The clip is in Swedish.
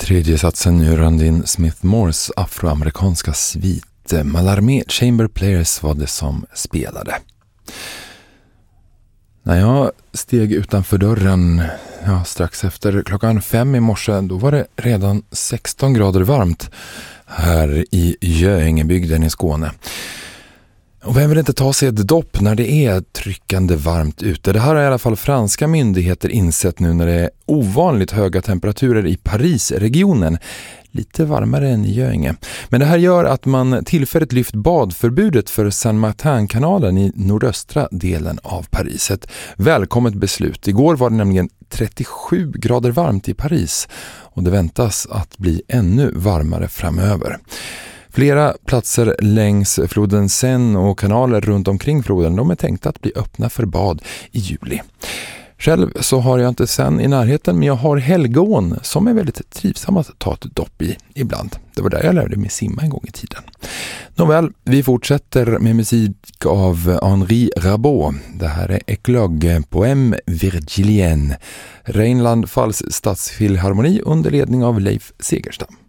Tredje satsen ur Randin Smith-Morse afroamerikanska svit. Mallarmé Chamber Players var det som spelade. När jag steg utanför dörren strax efter 5:00 i morse, då var det redan 16 grader varmt här i Göingebygden i Skåne. Och vem vill inte ta sig ett dopp när det är tryckande varmt ute? Det här har i alla fall franska myndigheter insett nu när det är ovanligt höga temperaturer i Parisregionen. Lite varmare än i Göinge. Men det här gör att man tillfälligt lyft badförbudet för Saint-Martin-kanalen i nordöstra delen av Paris. Ett välkommet beslut. Igår var det nämligen 37 grader varmt i Paris och det väntas att bli ännu varmare framöver. Flera platser längs floden Seine och kanaler runt omkring floden, de är tänkta att bli öppna för bad i juli. Själv så har jag inte Seine i närheten, men jag har Helgån som är väldigt trivsam att ta ett dopp i ibland. Det var där jag lärde mig simma en gång i tiden. Nåväl, vi fortsätter med musik av Henri Rabaud. Det här är Eclogue, Poème Virgilienne. Rheinland-Pfalz stadsfilharmoni under ledning av Leif Segerstam.